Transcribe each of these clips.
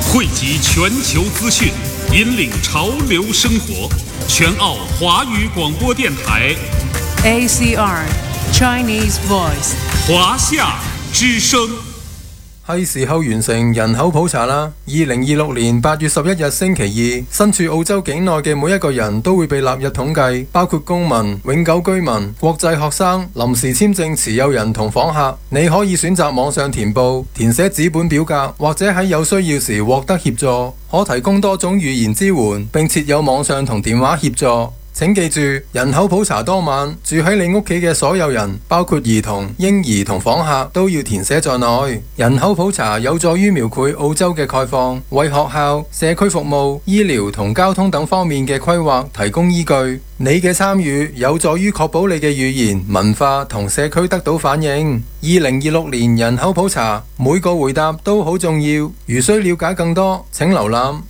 汇集全球资讯，引领潮流生活。全澳华语广播电台 ACR Chinese Voice 华夏之聲。 係時候完成人口普查啦！2026年8月11日星期二，身處澳洲境內嘅每一個人都會被納入統計，包括公民、永久居民、國際學生、臨時簽證持有人同訪客。你可以選擇網上填報、填寫紙本表格，或者喺有需要時獲得協助。可提供多種語言支援，並設有網上同電話協助。請記住，人口普查當晚，住喺你屋企嘅所有人，包括兒童、嬰兒同訪客，都要填寫在內。人口普查有助於描繪澳洲嘅概況，為學校、社區服務、醫療同交通等方面嘅規劃提供依據。你嘅參與有助於確保你嘅語言、文化同社區得到反映。2026年人口普查，每個回答都好重要。如需了解更多，請瀏覽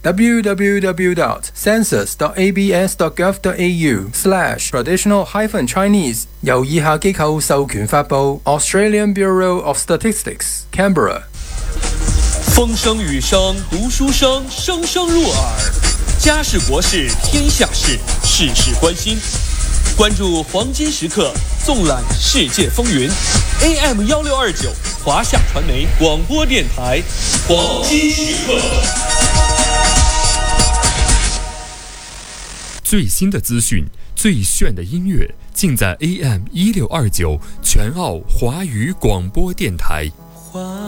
www.census.abs.gov.au/traditional-chinese， 由以下機構授權發布 Australian Bureau of Statistics Canberra。 風聲雨聲讀書聲，聲聲入耳。家事國事天下事，事事關心。關注黃金時刻，縱覽世界風雲。AM1629華夏傳媒廣播電台，黃金時刻。 最新的資訊，最炫的音樂，盡在AM1629全澳華語廣播電台。